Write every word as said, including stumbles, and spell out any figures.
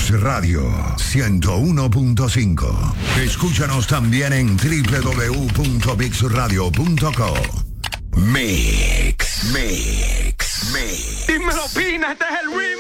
Mix Radio ciento uno punto cinco. Escúchanos también en doble u doble u doble u punto mix radio punto com. Mix, Mix, Mix. Dímelo, Pina, este es el remix.